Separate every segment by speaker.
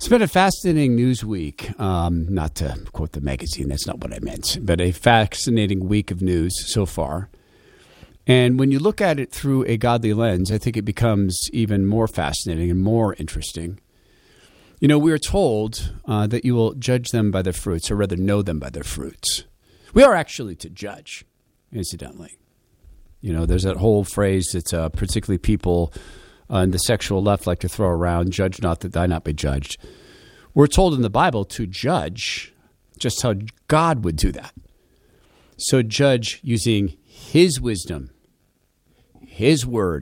Speaker 1: been a fascinating news week. Not to quote the magazine, that's not what I meant, but a fascinating week of news so far. And when you look at it through a godly lens, I think it becomes even more fascinating and more interesting. You know, we are told that you will judge them by their fruits, or rather know them by their fruits. We are actually to judge, incidentally. You know, there's that whole phrase that particularly people in the sexual left like to throw around, judge not that thou not be judged. We're told in the Bible to judge just how God would do that. So judge using his wisdom, his word,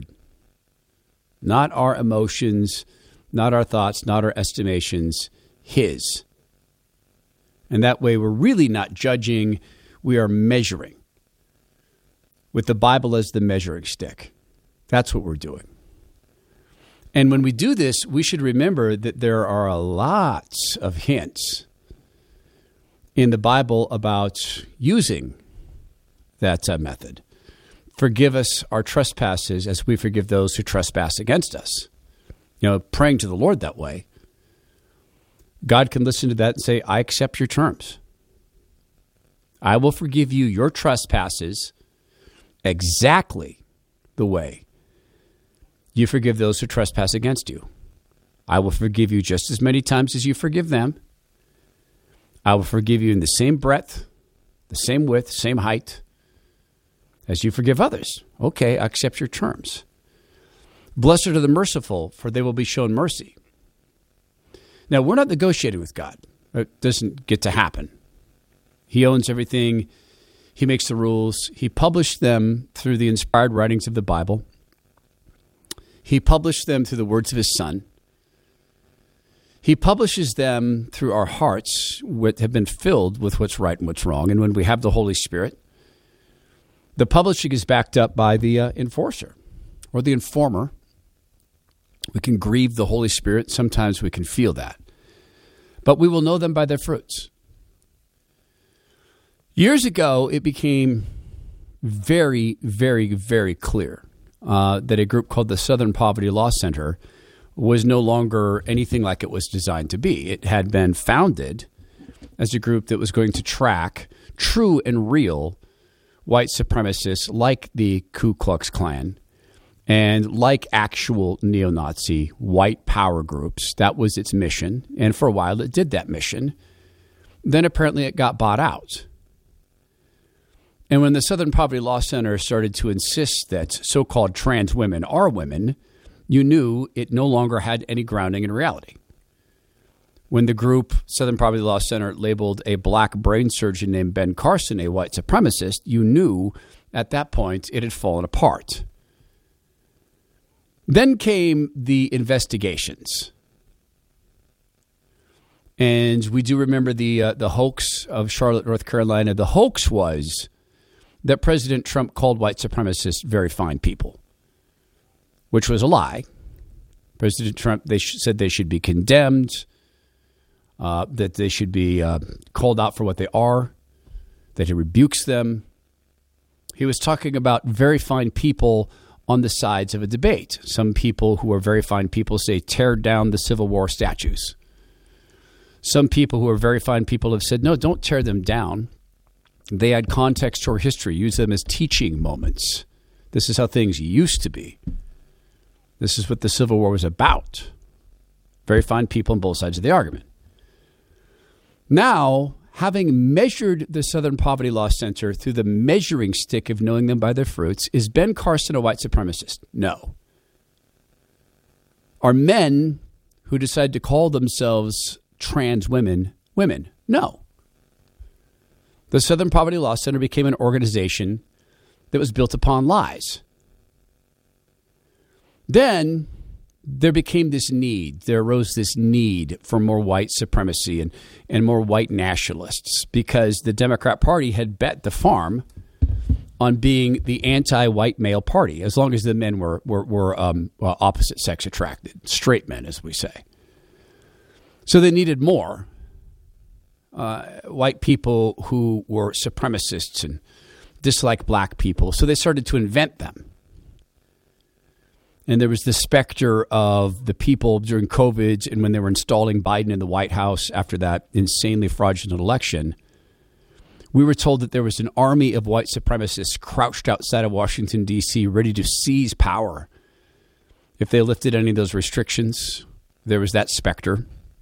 Speaker 1: not our emotions, not our thoughts, not our estimations, his. And that way we're really not judging, we are measuring with the Bible as the measuring stick. That's what we're doing. And when we do this, we should remember that there are lots of hints in the Bible about using that method. Forgive us our trespasses as we forgive those who trespass against us. You know, praying to the Lord that way, God can listen to that and say, I accept your terms. I will forgive you your trespasses exactly the way you forgive those who trespass against you. I will forgive you just as many times as you forgive them. I will forgive you in the same breadth, the same width, same height as you forgive others. Okay, I accept your terms. Blessed are the merciful, for they will be shown mercy. Now, we're not negotiating with God. It doesn't get to happen. He owns everything. He makes the rules. He published them through the inspired writings of the Bible. He published them through the words of his Son. He publishes them through our hearts, which have been filled with what's right and what's wrong. And when we have the Holy Spirit, the publishing is backed up by the enforcer or the informer. We can grieve the Holy Spirit. Sometimes we can feel that. But we will know them by their fruits. Years ago, it became very, very, very clear that a group called the Southern Poverty Law Center was no longer anything like it was designed to be. It had been founded as a group that was going to track true and real white supremacists like the Ku Klux Klan and like actual neo-Nazi white power groups. That was its mission. And for a while, it did that mission. Then apparently it got bought out. And when the Southern Poverty Law Center started to insist that so-called trans women are women, you knew it no longer had any grounding in reality. When the group, Southern Poverty Law Center, labeled a black brain surgeon named Ben Carson a white supremacist, you knew at that point it had fallen apart. Then came the investigations. And we do remember the hoax of Charlotte, North Carolina. The hoax was that President Trump called white supremacists very fine people, which was a lie. President Trump, they said they should be condemned, that they should be called out for what they are, that he rebukes them. He was talking about very fine people on the sides of a debate. Some people who are very fine people say, tear down the Civil War statues. Some people who are very fine people have said, no, don't tear them down. They add context to our history, use them as teaching moments. This is how things used to be. This is what the Civil War was about. Very fine people on both sides of the argument. Now, having measured the Southern Poverty Law Center through the measuring stick of knowing them by their fruits, is Ben Carson a white supremacist? No. Are men who decide to call themselves trans women women? No. The Southern Poverty Law Center became an organization that was built upon lies. Then there became this need. There arose this need for more white supremacy and more white nationalists because the Democrat Party had bet the farm on being the anti-white male party, as long as the men were opposite sex attracted, straight men, as we say. So they needed more white people who were supremacists and disliked black people. So they started to invent them. And there was the specter of the people during COVID and when they were installing Biden in the White House after that insanely fraudulent election. We were told that there was an army of white supremacists crouched outside of Washington, D.C., ready to seize power if they lifted any of those restrictions. There was that specter.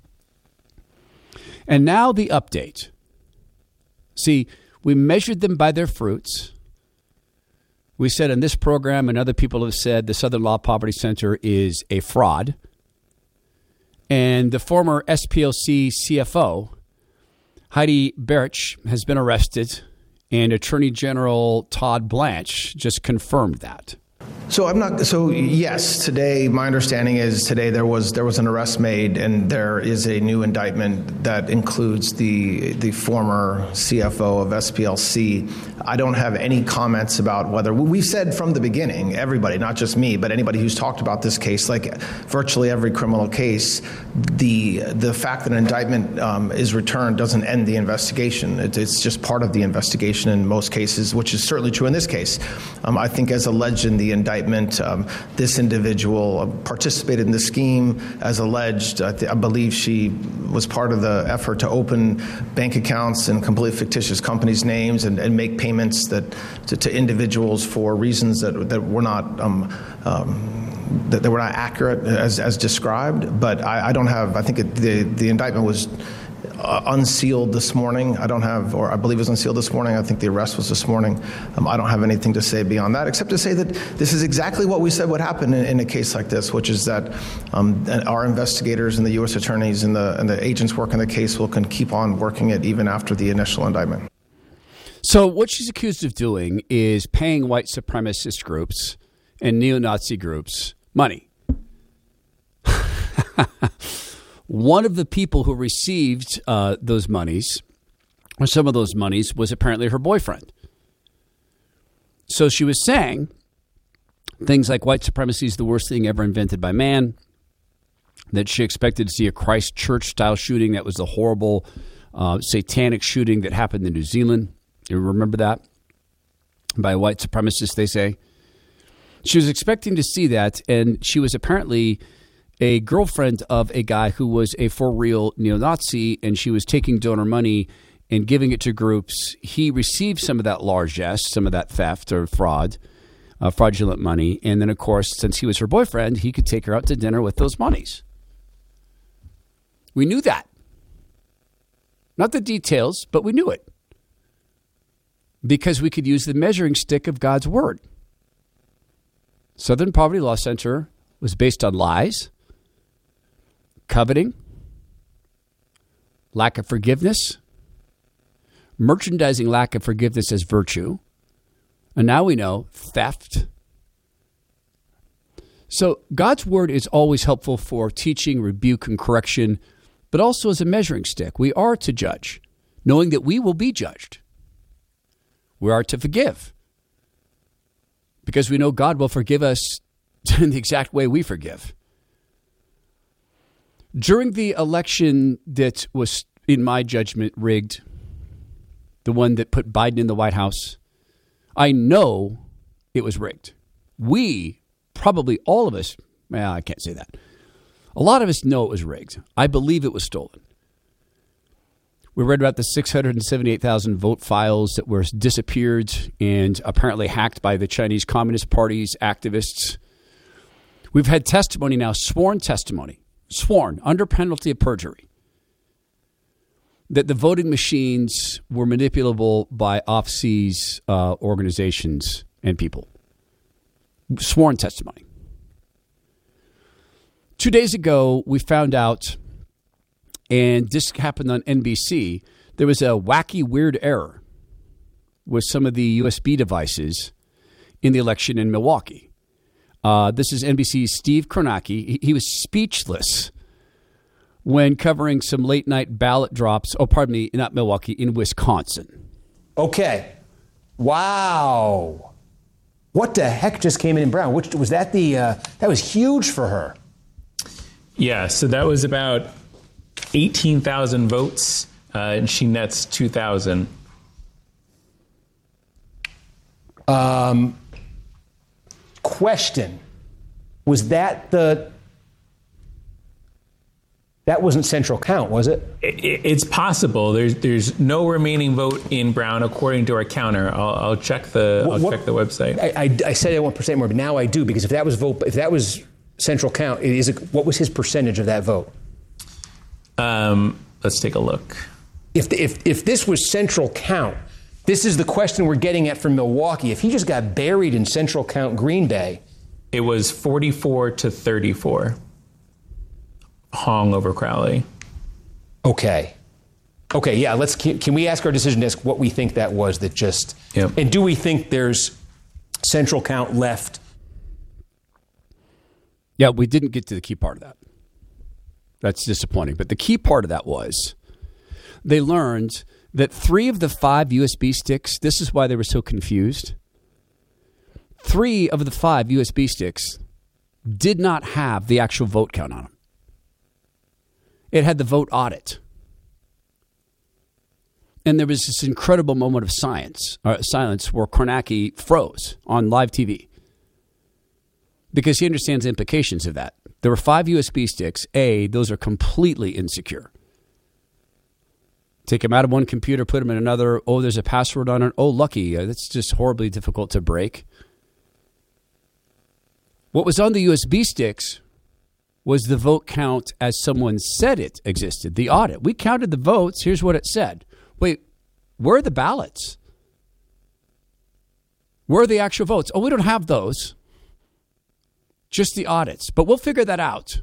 Speaker 1: And now the update. See, we measured them by their fruits. We said in this program, and other people have said, the Southern Law Poverty Center is a fraud. And the former SPLC CFO, Heidi Berich, has been arrested, and Attorney General Todd Blanche just confirmed that.
Speaker 2: So yes, today, my understanding is today there was an arrest made, and there is a new indictment that includes the former CFO of SPLC. I don't have any comments about whether we've said from the beginning, everybody, not just me, but anybody who's talked about this case, like virtually every criminal case, the fact that an indictment is returned doesn't end the investigation. It's just part of the investigation in most cases, which is certainly true in this case. I think as alleged in the indictment, this individual participated in the scheme as alleged. I believe she was part of the effort to open bank accounts in completely fictitious companies' names and make payments to individuals for reasons that were not that they were not accurate as described. But I don't have. I think the indictment was unsealed this morning. I believe it was unsealed this morning. I think the arrest was this morning. I don't have anything to say beyond that, except to say that this is exactly what we said would happen in a case like this, which is that our investigators and the U.S. attorneys and the agents working the case can keep on working it even after the initial indictment.
Speaker 1: So what she's accused of doing is paying white supremacist groups and neo-Nazi groups money. One of the people who received those monies, or some of those monies, was apparently her boyfriend. So she was saying things like white supremacy is the worst thing ever invented by man, that she expected to see a Christchurch-style shooting. That was the horrible satanic shooting that happened in New Zealand. You remember that? By a white supremacist, they say. She was expecting to see that, and she was apparently a girlfriend of a guy who was a for-real neo-Nazi, and she was taking donor money and giving it to groups. He received some of that largesse, some of that theft or fraudulent money. And then, of course, since he was her boyfriend, he could take her out to dinner with those monies. We knew that. Not the details, but we knew it. Because we could use the measuring stick of God's word. Southern Poverty Law Center was based on lies, coveting, lack of forgiveness, merchandising lack of forgiveness as virtue, and now we know theft. So God's word is always helpful for teaching, rebuke, and correction, but also as a measuring stick. We are to judge, knowing that we will be judged. We are to forgive, because we know God will forgive us in the exact way we forgive. During the election that was, in my judgment, rigged, the one that put Biden in the White House, I know it was rigged. We, probably all of us, well, I can't say that. A lot of us know it was rigged. I believe it was stolen. We read about the 678,000 vote files that were disappeared and apparently hacked by the Chinese Communist Party's activists. We've had testimony now, sworn testimony, sworn under penalty of perjury, that the voting machines were manipulable by off-seas organizations and people. Sworn testimony. 2 days ago, we found out, and this happened on NBC, there was a wacky, weird error with some of the USB devices in the election in Milwaukee. This is NBC's Steve Kornacki. He was speechless when covering some late-night ballot drops. Oh, pardon me, not Milwaukee, in Wisconsin.
Speaker 3: Okay. Wow. What the heck just came in Brown? Which was that that was huge for her.
Speaker 4: Yeah, so that was about 18,000 votes, and she nets 2,000.
Speaker 3: Question. Was that that wasn't central count, was it?
Speaker 4: It's possible. There's no remaining vote in Brown according to our counter. I'll check the website.
Speaker 3: I said I want percent more, but now I do, because if that was central count, what was his percentage of that vote?
Speaker 4: Let's take a look.
Speaker 3: If this was central count, this is the question we're getting at from Milwaukee. If he just got buried in central count Green Bay.
Speaker 4: It was 44-34. Hong over Crowley.
Speaker 3: Okay, yeah, can we ask our decision desk what we think that was that just...
Speaker 4: Yep.
Speaker 3: And do we think there's central count left?
Speaker 1: Yeah, we didn't get to the key part of that. That's disappointing. But the key part of that was they learned that 3 of the 5 USB sticks, this is why they were so confused. 3 of the 5 USB sticks did not have the actual vote count on them. It had the vote audit. And there was this incredible moment of silence where Kornacki froze on live TV because he understands the implications of that. There were 5 USB sticks. Those are completely insecure. Take them out of one computer, put them in another. Oh, there's a password on it. Oh, lucky. That's just horribly difficult to break. What was on the USB sticks was the vote count as someone said it existed, the audit. We counted the votes. Here's what it said. Wait, where are the ballots? Where are the actual votes? Oh, we don't have those. Just the audits. But we'll figure that out.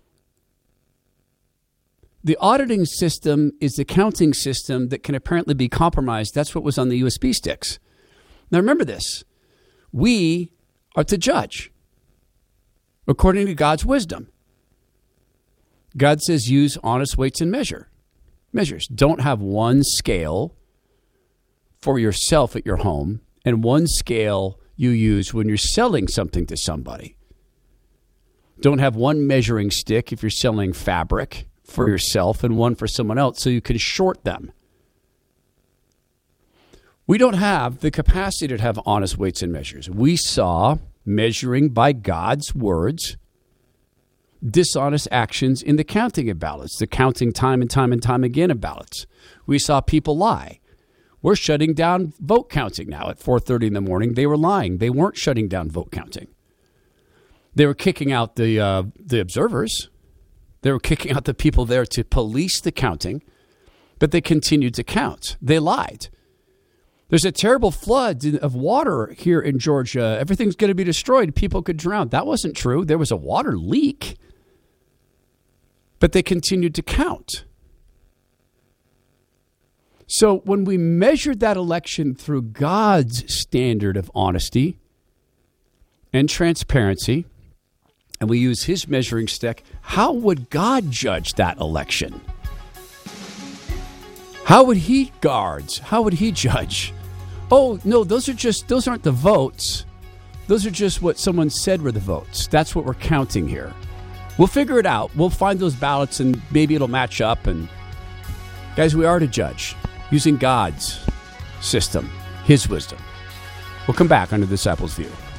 Speaker 1: The auditing system is the counting system that can apparently be compromised. That's what was on the USB sticks. Now remember this. We are to judge according to God's wisdom. God says use honest weights and measures. Don't have one scale for yourself at your home and one scale you use when you're selling something to somebody. Don't have one measuring stick if you're selling fabric for yourself and one for someone else so you can short them. We don't have the capacity to have honest weights and measures. We saw measuring by God's words dishonest actions in the counting of ballots, the counting time and time again of ballots. We saw people lie. We're shutting down vote counting now at 4:30 in the morning. They were lying. They weren't shutting down vote counting. They were kicking out the observers. They were kicking out the people there to police the counting, but they continued to count. They lied. There's a terrible flood of water here in Georgia. Everything's going to be destroyed. People could drown. That wasn't true. There was a water leak. But they continued to count. So when we measured that election through God's standard of honesty and transparency, and we use his measuring stick, how would God judge that election? How would he guard? How would he judge? Oh, no, those aren't the votes. Those are just what someone said were the votes. That's what we're counting here. We'll figure it out. We'll find those ballots and maybe it'll match up. And guys, we are to judge using God's system, his wisdom. We'll come back under Disciples View.